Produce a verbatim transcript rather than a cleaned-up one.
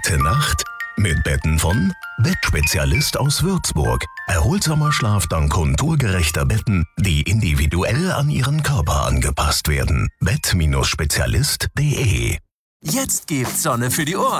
Gute Nacht mit Betten von Bettspezialist aus Würzburg. Erholsamer Schlaf dank konturgerechter Betten, die individuell an Ihren Körper angepasst werden. Bett Spezialist punkt de. Jetzt gibt's Sonne für die Ohren.